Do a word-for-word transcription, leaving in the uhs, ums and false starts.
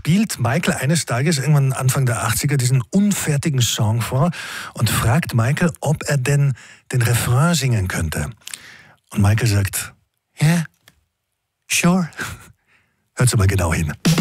spielt Michael eines Tages, irgendwann Anfang der achtziger, diesen unfertigen Song vor und fragt Michael, ob er denn den Refrain singen könnte. Und Michael sagt, yeah, sure. Hört's mal genau hin.